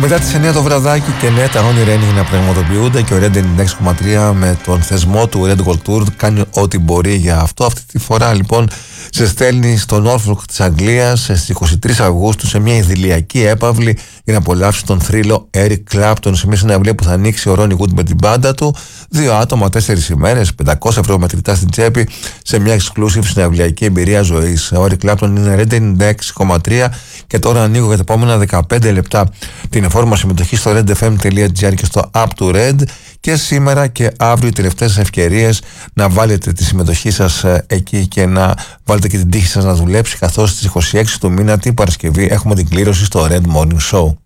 Μετά τις 9 το βραδάκι και ναι, τα όνειρα είναι να πραγματοποιούνται και ο Red 96,3 με τον θεσμό του Red Gold Tour κάνει ό,τι μπορεί για αυτό. Αυτή τη φορά λοιπόν σε στέλνει στο Norfolk της Αγγλίας στις 23 Αυγούστου σε μια ιδηλιακή έπαυλη για να απολαύσει τον θρύλο Eric Clapton σε μια συναυλία που θα ανοίξει ο Ronnie Wood με την μπάντα του. 2 άτομα, 4 ημέρες, 500 ευρώ μετρητά στην τσέπη σε μια exclusive συναυλιακή εμπειρία ζωής. Ο Eric Clapton είναι Red 96,3 και τώρα ανοίγω για τα επόμενα 15 λεπτά την φόρμα συμμετοχή στο redfm.gr και στο App του Red. Και σήμερα και αύριο οι τελευταίες ευκαιρίες να βάλετε τη συμμετοχή σας εκεί και να βάλετε και την τύχη σας να δουλέψει, καθώς στις 26 του μήνα την Παρασκευή έχουμε την κλήρωση στο Red Morning Show.